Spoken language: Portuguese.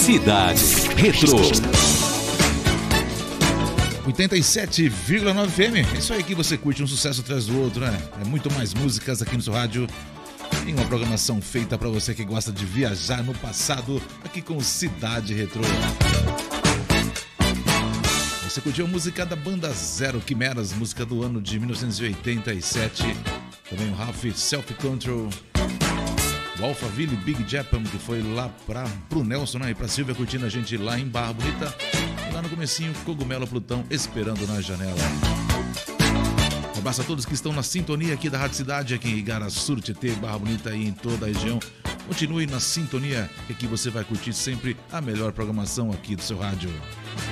Cidade Retrô 87,9 FM. É isso aí que você curte, um sucesso atrás do outro, né? É muito mais músicas aqui no seu rádio. Tem uma programação feita para você que gosta de viajar no passado, aqui com Cidade Retrô. Você curtiu a música da banda Zero Quimeras, música do ano de 1987. Também o Ralph Self Control. O Alphaville Big Japan, que foi lá pro Nelson, né? E pra Silvia curtindo a gente lá em Barra Bonita. E lá no comecinho, Cogumelo Plutão esperando na janela. Um abraço a todos que estão na sintonia aqui da Rádio Cidade, aqui em Igaraçu, Tietê, Barra Bonita e em toda a região. Continue na sintonia, que aqui você vai curtir sempre a melhor programação aqui do seu rádio.